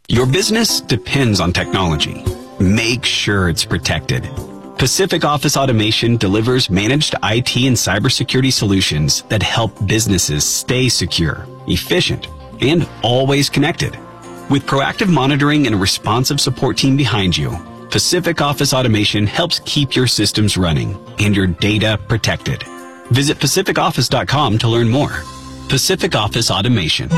Your business depends on technology. Make sure it's protected. Pacific Office Automation delivers managed IT and cybersecurity solutions that help businesses stay secure, efficient, and always connected. With proactive monitoring and a responsive support team behind you, Pacific Office Automation helps keep your systems running and your data protected. Visit pacificoffice.com to learn more. Pacific Office Automation.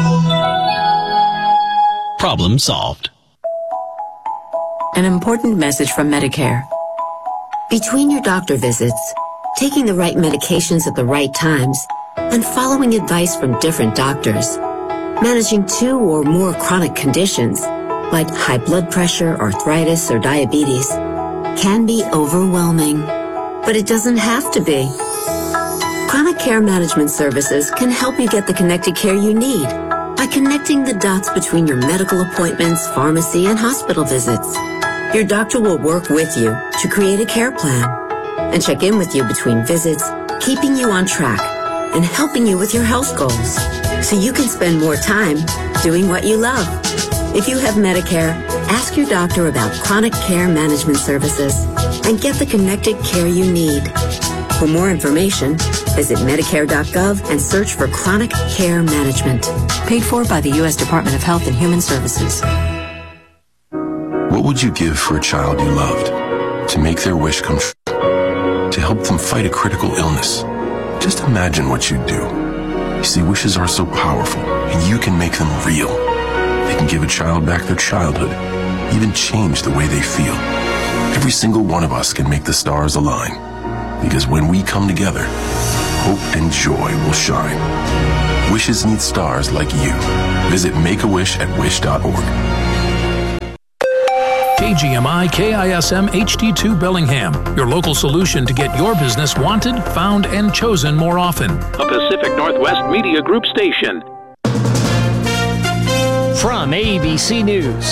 Problem solved. An important message from Medicare. Between your doctor visits, taking the right medications at the right times, and following advice from different doctors, managing 2 or more chronic conditions, like high blood pressure, arthritis, or diabetes, can be overwhelming. But it doesn't have to be. Chronic Care Management Services can help you get the connected care you need by connecting the dots between your medical appointments, pharmacy, and hospital visits. Your doctor will work with you to create a care plan and check in with you between visits, keeping you on track and helping you with your health goals so you can spend more time doing what you love. If you have Medicare, ask your doctor about Chronic Care Management Services and get the connected care you need. For more information, visit Medicare.gov and search for Chronic Care Management. Paid for by the U.S. Department of Health and Human Services. What would you give for a child you loved? To make their wish come true? To help them fight a critical illness? Just imagine what you'd do. You see, wishes are so powerful, and you can make them real. They can give a child back their childhood, even change the way they feel. Every single one of us can make the stars align. Because when we come together, hope and joy will shine. Wishes need stars like you. Visit Make-A-Wish at wish.org. KGMI KISM HD2 Bellingham, your local solution to get your business wanted, found, and chosen more often. A Pacific Northwest Media Group station. From ABC News,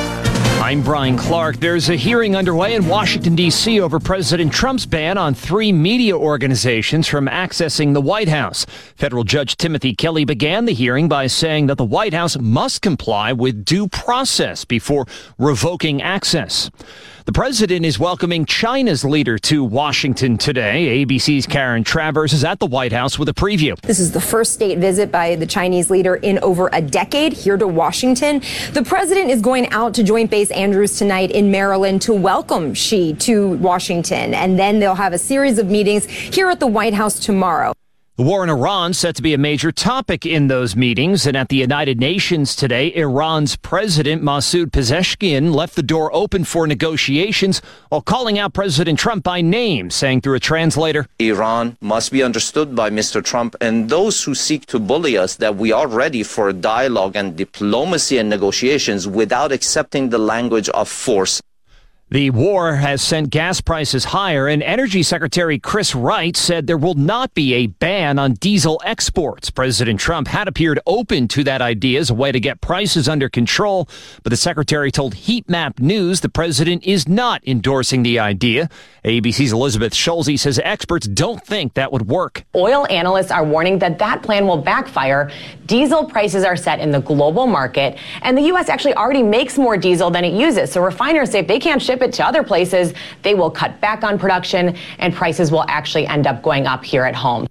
I'm Brian Clark. There's a hearing underway in Washington, D.C. over President Trump's ban on 3 media organizations from accessing the White House. Federal Judge Timothy Kelly began the hearing by saying that the White House must comply with due process before revoking access. The president is welcoming China's leader to Washington today. ABC's Karen Travers is at the White House with a preview. This is the first state visit by the Chinese leader in over a decade here to Washington. The president is going out to Joint Base Andrews tonight in Maryland to welcome Xi to Washington. And then they'll have a series of meetings here at the White House tomorrow. The war in Iran set to be a major topic in those meetings, and at the United Nations today, Iran's President Masoud Pezeshkian left the door open for negotiations while calling out President Trump by name, saying through a translator, Iran must be understood by Mr. Trump and those who seek to bully us that we are ready for dialogue and diplomacy and negotiations without accepting the language of force. The war has sent gas prices higher, and Energy Secretary Chris Wright said there will not be a ban on diesel exports. President Trump had appeared open to that idea as a way to get prices under control, but the secretary told Heat Map News the president is not endorsing the idea. ABC's Elizabeth Schulze says experts don't think that would work. Oil analysts are warning that that plan will backfire. Diesel prices are set in the global market, and the U.S. actually already makes more diesel than it uses, so refiners say if they can't ship it to other places, they will cut back on production and prices will actually end up going up here at home.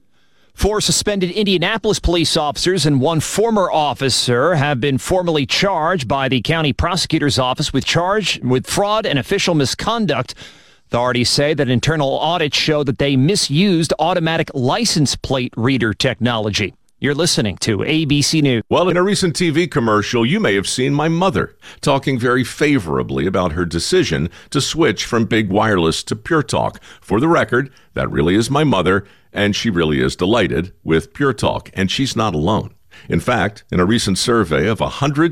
4 suspended Indianapolis police officers and 1 former officer have been formally charged by the county prosecutor's office with fraud and official misconduct. Authorities say that internal audits show that they misused automatic license plate reader technology. You're listening to ABC News. Well, in a recent TV commercial, you may have seen my mother talking very favorably about her decision to switch from Big Wireless to Pure Talk. For the record, that really is my mother, and she really is delighted with Pure Talk, and she's not alone. In fact, in a recent survey of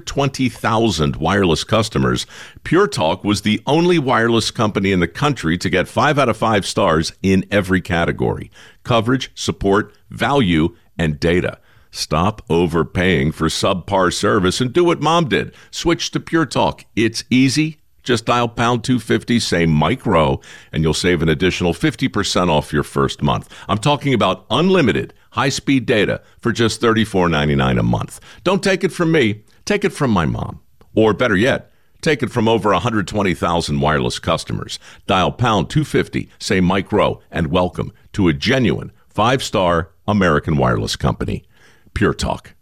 120,000 wireless customers, Pure Talk was the only wireless company in the country to get 5 out of 5 stars in every category: coverage, support, value, and data. Stop overpaying for subpar service and do what Mom did. Switch to Pure Talk. It's easy. Just dial pound 250, say Mike Rowe, and you'll save an additional 50% off your first month. I'm talking about unlimited high-speed data for just $34.99 a month. Don't take it from me. Take it from my mom. Or better yet, take it from over 120,000 wireless customers. Dial pound 250, say Mike Rowe, and welcome to a genuine 5-star American wireless company. Pure Talk.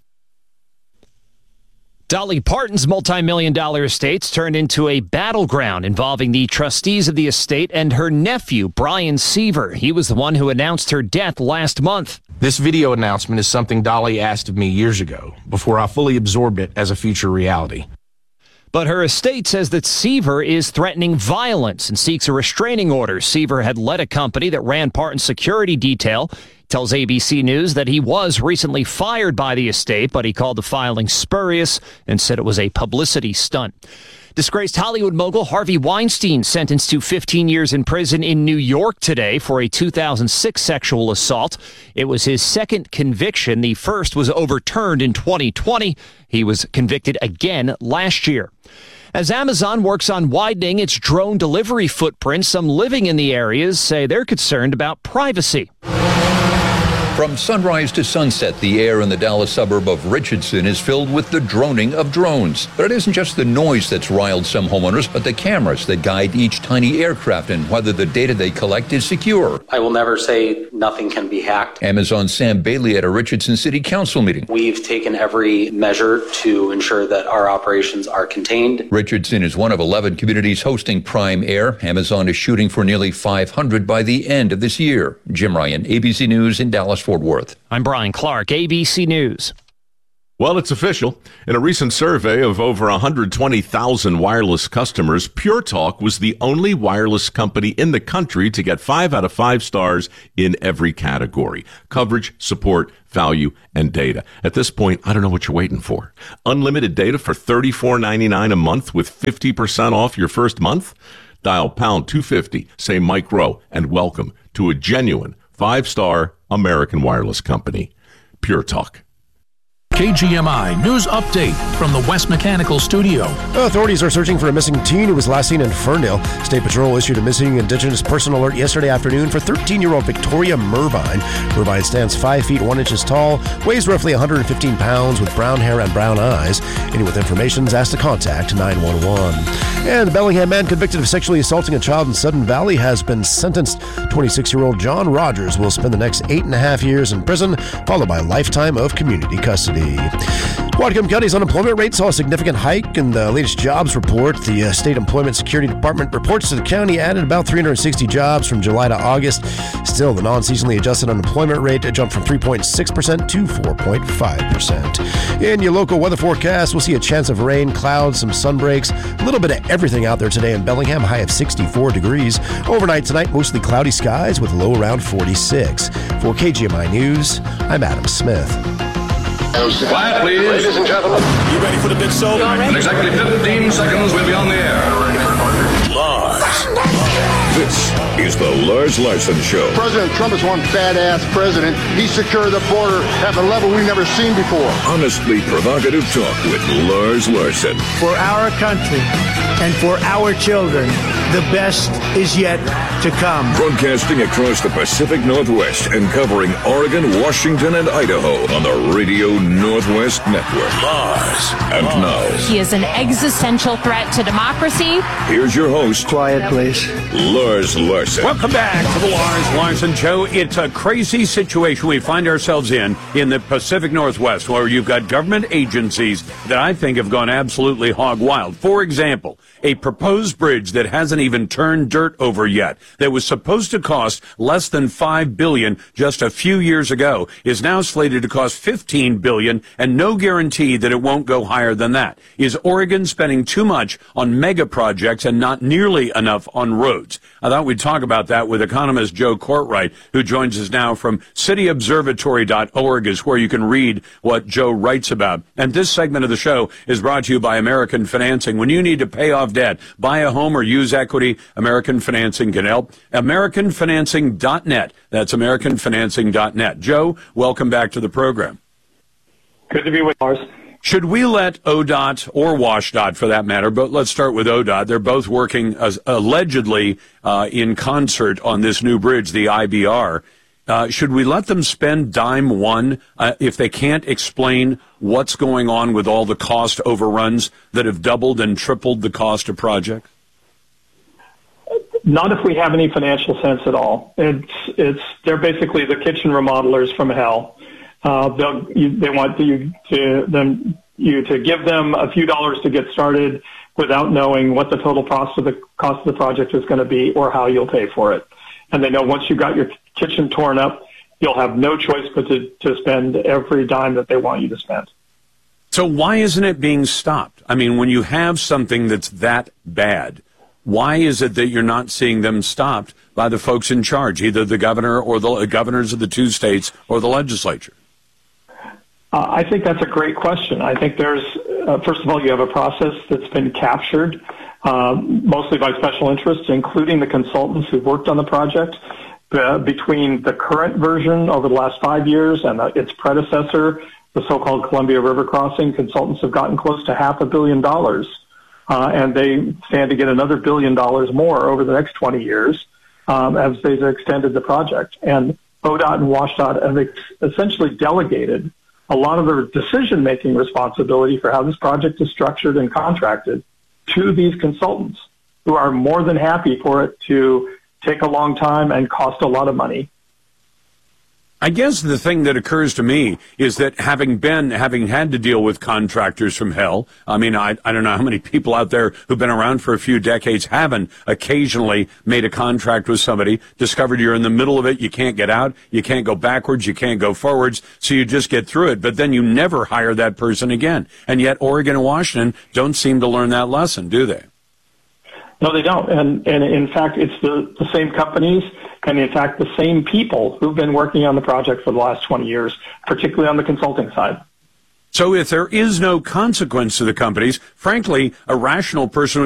Dolly Parton's multi-million-dollar estate's turned into a battleground involving the trustees of the estate and her nephew, Brian Seaver. He was the one who announced her death last month. This video announcement is something Dolly asked of me years ago, before I fully absorbed it as a future reality. But her estate says that Seaver is threatening violence and seeks a restraining order. Seaver had led a company that ran Parton's security detail. Tells ABC News that he was recently fired by the estate, but he called the filing spurious and said it was a publicity stunt. Disgraced Hollywood mogul Harvey Weinstein sentenced to 15 years in prison in New York today for a 2006 sexual assault. It was his second conviction. The first was overturned in 2020. He was convicted again last year. As Amazon works on widening its drone delivery footprint, some living in the areas say they're concerned about privacy. From sunrise to sunset, the air in the Dallas suburb of Richardson is filled with the droning of drones. But it isn't just the noise that's riled some homeowners, but the cameras that guide each tiny aircraft and whether the data they collect is secure. I will never say nothing can be hacked. Amazon's Sam Bailey at a Richardson City Council meeting. We've taken every measure to ensure that our operations are contained. Richardson is one of 11 communities hosting Prime Air. Amazon is shooting for nearly 500 by the end of this year. Jim Ryan, ABC News in Dallas, Fort Worth. I'm Brian Clark, ABC News. Well, it's official. In a recent survey of over 120,000 wireless customers, Pure Talk was the only wireless company in the country to get 5 out of 5 stars in every category: coverage, support, value, and data. At this point, I don't know what you're waiting for. Unlimited data for $34.99 a month with 50% off your first month? Dial pound 250, say Mike Rowe, and welcome to a genuine 5-star American wireless company. Pure Talk. KGMI News Update from the West Mechanical Studio. Authorities are searching for a missing teen who was last seen in Ferndale. State Patrol issued a missing Indigenous person alert yesterday afternoon for 13-year-old Victoria Mervine. Mervine stands 5 feet 1 inches tall, weighs roughly 115 pounds, with brown hair and brown eyes. Anyone with information is asked to contact 911. And the Bellingham man convicted of sexually assaulting a child in Sudden Valley has been sentenced. 26-year-old John Rogers will spend the next 8.5 years in prison, followed by a lifetime of community custody. Whatcom County's unemployment rate saw a significant hike in the latest jobs report. The State Employment Security Department reports that the county added about 360 jobs from July to August. Still, the non-seasonally adjusted unemployment rate jumped from 3.6% to 4.5%. In your local weather forecast, we'll see a chance of rain, clouds, some sun breaks, a little bit of everything out there today in Bellingham, high of 64 degrees. Overnight tonight, mostly cloudy skies with a low around 46. For KGMI News, I'm Adam Smith. Quiet, please. Ladies and gentlemen. You ready for the big show? In exactly 15 seconds, we'll be on the air. Lars. This is the Lars Larson Show. President Trump is one badass president. He secured the border at a level we've never seen before. Honestly provocative talk with Lars Larson. For our country and for our children, the best is yet to come. Broadcasting across the Pacific Northwest and covering Oregon, Washington, and Idaho on the Radio Northwest Network. Lars. And now. He is an existential threat to democracy. Here's your host. Quiet, please. Lars Larson. Welcome back to the Lars Larson Show. It's a crazy situation we find ourselves in the Pacific Northwest, where you've got government agencies that I think have gone absolutely hog wild. For example, a proposed bridge that hasn't even turned dirt over yet, that was supposed to cost less than $5 billion just a few years ago, is now slated to cost $15 billion, and no guarantee that it won't go higher than that. Is Oregon spending too much on mega projects and not nearly enough on roads? I thought we'd talk about that with economist Joe Courtwright, who joins us now from cityobservatory.org, is where you can read what Joe writes about. And this segment of the show is brought to you by American Financing. When you need to pay off debt, buy a home, or use equity, American Financing can help. AmericanFinancing.net. That's AmericanFinancing.net. Joe, welcome back to the program. Good to be with Lars. Should we let ODOT, or WashDOT for that matter, but let's start with ODOT. They're both working allegedly in concert on this new bridge, the IBR. Should we let them spend dime one if they can't explain what's going on with all the cost overruns that have doubled and tripled the cost of projects? Not if we have any financial sense at all. They're basically the kitchen remodelers from hell. They want you to give them a few dollars to get started without knowing what the total cost of the project is going to be or how you'll pay for it. And they know once you've got your kitchen torn up, you'll have no choice but to spend every dime that they want you to spend. So why isn't it being stopped? I mean, when you have something that's that bad, why is it that you're not seeing them stopped by the folks in charge, either the governor or the governors of the two states or the legislature? I think that's a great question. I think there's, first of all, you have a process that's been captured mostly by special interests, including the consultants who've worked on the project. Between the current version over the last 5 years and its predecessor, the so-called Columbia River Crossing, consultants have gotten close to $500 million. And they stand to get another $1 billion more over the next 20 years as they've extended the project. And ODOT and WashDOT have essentially delegated a lot of their decision-making responsibility for how this project is structured and contracted to these consultants, who are more than happy for it to take a long time and cost a lot of money. I guess the thing that occurs to me is that having had to deal with contractors from hell, I mean, I don't know how many people out there who've been around for a few decades haven't occasionally made a contract with somebody, discovered you're in the middle of it, you can't get out, you can't go backwards, you can't go forwards, so you just get through it, but then you never hire that person again. And yet Oregon and Washington don't seem to learn that lesson, do they? No, they don't. And in fact, it's the same companies and, in fact, the same people who've been working on the project for the last 20 years, particularly on the consulting side. So if there is no consequence to the companies, frankly, a rational person